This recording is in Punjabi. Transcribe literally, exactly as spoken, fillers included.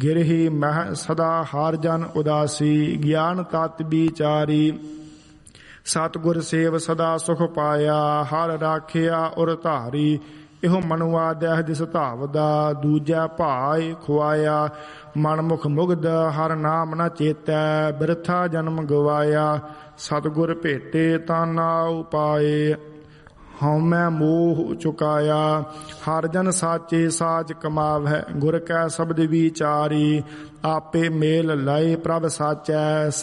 ਗਿਰਹੀ ਮਹਿ ਸਦਾ ਹਾਰ ਜਨ ਉਦਾਸੀ। ਗਿਆਨ ਤਤ ਵਿਚਾਰੀ ਸਤਿਗੁਰ ਸੇਵ ਸਦਾ ਸੁਖ ਪਾਇਆ। ਹਰ ਰਾਖਿਆ ਉਰ ਧਾਰੀ ਇਹੋ ਮਨੁਆ ਦਹਿ ਦਿਸ ਧਾਵਦਾ। ਦੂਜਾ ਭਾਇ ਖੁਆਇਆ ਮਨਮੁਖ ਮੁਗਧ ਹਰ ਨਾਮ ਨ ਚੇਤੈ। ਬਿਰਥਾ ਜਨਮ ਗਵਾਇਆ ਸਤਿਗੁਰ ਭੇਟੇ ਤਾਂ ਨਾਉ ਪਾਏ। ਹਉਮੈ ਮੋਹ ਚੁਕਾਇਆ ਹਰ ਜਨ ਸਾਚੇ ਸਾਚ ਕਮਾਵੈ। ਗੁਰ ਕੈ ਸ਼ਬਦ ਵਿਚਾਰੀ ਆਪੇ ਮੇਲ ਲਾਏ ਪ੍ਰਭ ਸਾਚੈ।